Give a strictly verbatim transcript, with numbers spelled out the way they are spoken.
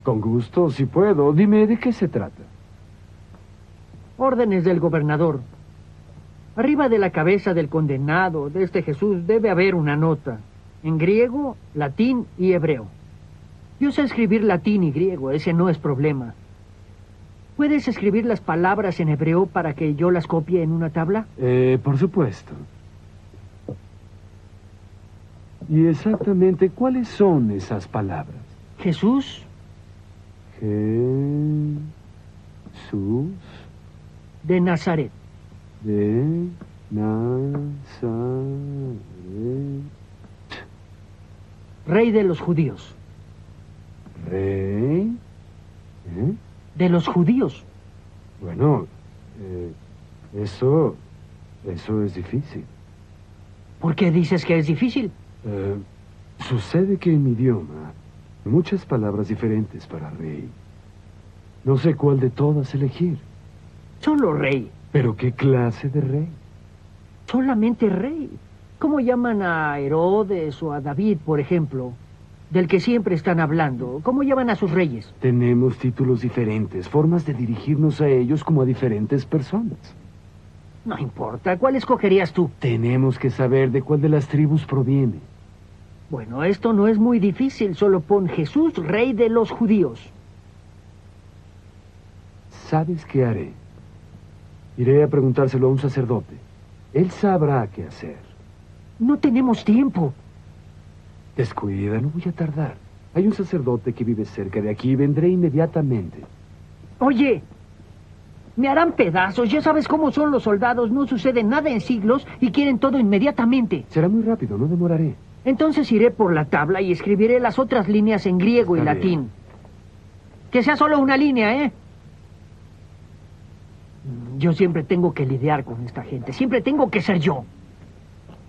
Con gusto, si puedo. Dime, ¿de qué se trata? Órdenes del gobernador. Arriba de la cabeza del condenado, de este Jesús, debe haber una nota. En griego, latín y hebreo. Yo sé escribir latín y griego, ese no es problema. ¿Puedes escribir las palabras en hebreo para que yo las copie en una tabla? Eh, por supuesto. ¿Y exactamente cuáles son esas palabras? Jesús, Jesús de Nazaret. de Nazaret. Rey de los judíos. Rey. ¿Eh? De los judíos. Bueno, eh, eso... eso es difícil. ¿Por qué dices que es difícil? Eh, sucede que en mi idioma hay muchas palabras diferentes para rey. No sé cuál de todas elegir. Solo rey. ¿Pero qué clase de rey? Solamente rey. ¿Cómo llaman a Herodes o a David, por ejemplo? Del que siempre están hablando. ¿Cómo llaman a sus reyes? Tenemos títulos diferentes, formas de dirigirnos a ellos como a diferentes personas. No importa. ¿Cuál escogerías tú? Tenemos que saber de cuál de las tribus proviene. Bueno, esto no es muy difícil. Solo pon Jesús, rey de los judíos. ¿Sabes qué haré? Iré a preguntárselo a un sacerdote. Él sabrá qué hacer. No tenemos tiempo. Descuida, no voy a tardar. Hay un sacerdote que vive cerca de aquí y vendré inmediatamente. Oye, me harán pedazos. Ya sabes cómo son los soldados. No sucede nada en siglos y quieren todo inmediatamente. Será muy rápido, no demoraré. Entonces iré por la tabla y escribiré las otras líneas en griego Está y latín. bien. Que sea solo una línea, ¿eh? Yo siempre tengo que lidiar con esta gente. Siempre tengo que ser yo.